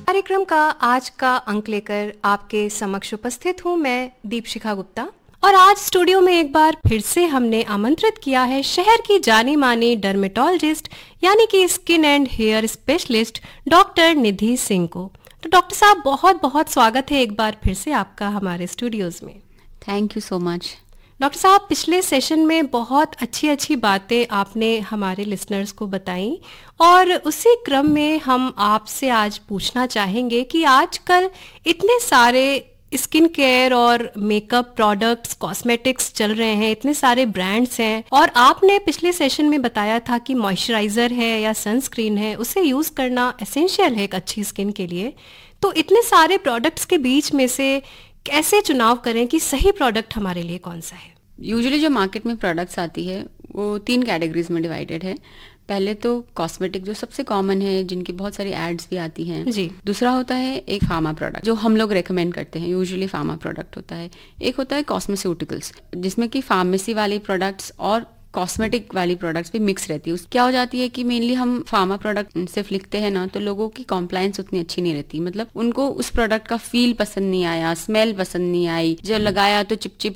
कार्यक्रम का आज का अंक लेकर आपके समक्ष उपस्थित हूँ मैं दीपशिखा गुप्ता। और आज स्टूडियो में एक बार फिर से हमने आमंत्रित किया है शहर की जानी मानी डर्मेटोलॉजिस्ट यानी कि skin and hair specialist doctor निधि सिंह को। तो डॉक्टर साहब, बहुत बहुत स्वागत है एक बार फिर से आपका हमारे स्टूडियोज में। Thank you so much. Doctor साहब, पिछले सेशन में बहुत अच्छी अच्छी बातें आपने हमारे लिसनर्स को बताई और उसी क्रम में हम आपसे आज पूछना चाहेंगे कि आजकल इतने सारे स्किन केयर और मेकअप प्रोडक्ट्स, कॉस्मेटिक्स चल रहे हैं, इतने सारे ब्रांड्स हैं और आपने पिछले सेशन में बताया था कि मॉइस्चराइजर है या सनस्क्रीन है, उसे यूज़ करना एसेंशियल है एक अच्छी स्किन के लिए। तो इतने सारे प्रोडक्ट्स के बीच में से कैसे चुनाव करें कि सही प्रोडक्ट हमारे लिए कौन सा है? यूजुअली जो मार्केट में प्रोडक्ट्स आती है वो 3 कैटेगरीज में डिवाइडेड है। पहले तो कॉस्मेटिक जो सबसे कॉमन है, जिनकी बहुत सारी एड्स भी आती हैं जी। दूसरा होता है एक फार्मा प्रोडक्ट जो हम लोग रेकमेंड करते हैं, यूजुअली फार्मा प्रोडक्ट होता है। एक होता है कॉस्मेस्यूटिकल्स जिसमें कि फार्मेसी वाले प्रोडक्ट्स और कॉस्मेटिक वाली प्रोडक्ट्स भी मिक्स रहती है। क्या हो जाती है कि मेनली हम फार्मा प्रोडक्ट सिर्फ लिखते हैं ना, तो लोगों की कॉम्प्लायंस उतनी अच्छी नहीं रहती। मतलब उनको उस प्रोडक्ट का फील पसंद नहीं आया, स्मेल पसंद नहीं आई, जो लगाया तो चिपचिप